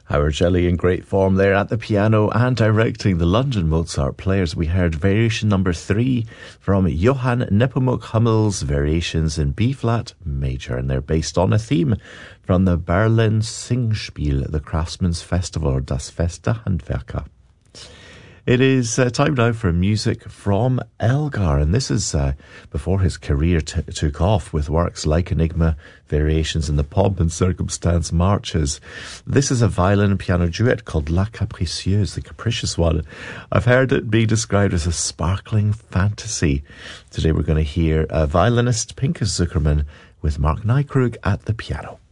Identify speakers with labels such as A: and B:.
A: Howard Shelley in great form there at the piano and directing the London Mozart Players. We heard Variation number 3 from Johann Nepomuk Hummel's Variations in B-flat major, and they're based on a theme from the Berlin Singspiel, the Craftsman's Festival, or Das Fest der Handwerker. It is time now for music from Elgar, and this is before his career took off with works like Enigma, Variations in the Pomp and Circumstance Marches. This is a violin and piano duet called La Capricieuse, the Capricious One. I've heard it being described as a sparkling fantasy. Today we're going to hear violinist Pinchas Zukerman with Mark Nykrug at the piano.